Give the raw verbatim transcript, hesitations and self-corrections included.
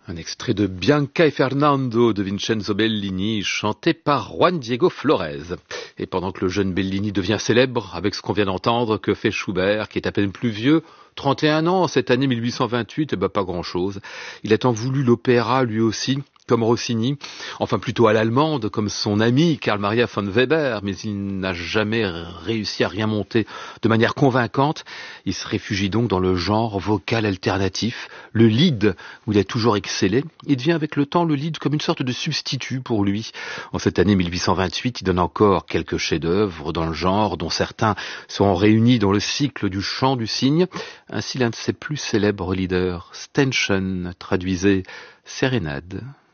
Un extrait de Bianca e Fernando de Vincenzo Bellini, chanté par Juan Diego Flores. Et pendant que le jeune Bellini devient célèbre, avec ce qu'on vient d'entendre, que fait Schubert, qui est à peine plus vieux, trente et un ans, cette année mille huit cent vingt-huit, eh ben pas grand-chose. Il a tant voulu l'opéra, lui aussi, comme Rossini, enfin plutôt à l'allemande, comme son ami Karl Maria von Weber, mais il n'a jamais réussi à rien monter de manière convaincante. Il se réfugie donc dans le genre vocal alternatif, le lied, où il a toujours excellé. Il devient avec le temps le lied comme une sorte de substitut pour lui. En cette année mille huit cent vingt-huit, il donne encore quelques chefs-d'œuvre dans le genre, dont certains sont réunis dans le cycle du chant du cygne. Ainsi l'un de ses plus célèbres leaders, Ständchen, traduisait Sérénade.